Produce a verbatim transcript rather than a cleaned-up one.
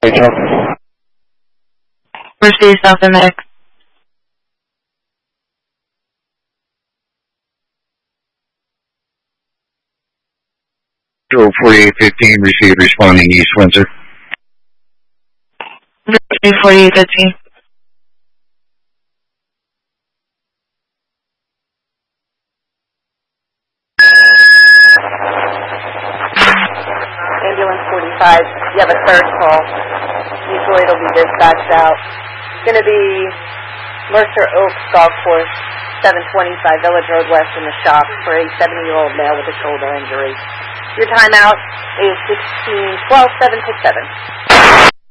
Rachel. Mercedes South M X. forty-eight fifteen, received responding East Windsor. forty-eight fifteen. Ambulance forty-five, you have a third call. Usually it'll be dispatched out. It's going to be Mercer Oaks Golf Course, seven twenty-five Village Road West in the shop for a seventy-year-old male with a shoulder injury. Your timeout is sixteen twelve seven six seven.